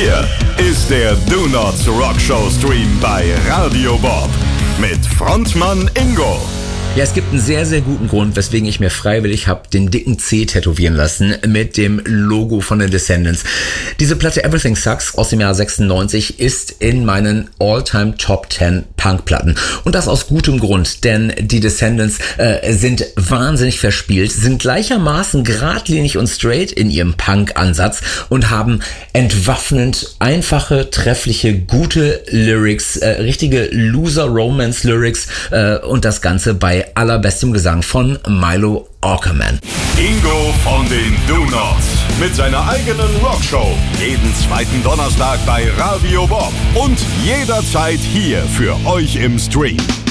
Hier ist der Do Nots Rock Show Stream bei Radio Bob mit Frontmann Ingo. Ja, es gibt einen sehr, sehr guten Grund, weswegen ich mir freiwillig habe den dicken C tätowieren lassen mit dem Logo von den Descendents. Diese Platte Everything Sucks aus dem Jahr 96 ist in meinen All-Time Top 10 Punkplatten. Und das aus gutem Grund, denn die Descendents sind wahnsinnig verspielt, sind gleichermaßen geradlinig und straight in ihrem Punk-Ansatz und haben entwaffnend einfache, treffliche, gute Lyrics, richtige Loser-Romance-Lyrics und das Ganze bei allerbestem Gesang von Milo Aukerman. Ingo von den Do Nots mit seiner eigenen Rockshow. Jeden zweiten Donnerstag bei Radio Bob und jederzeit hier für euch im Stream.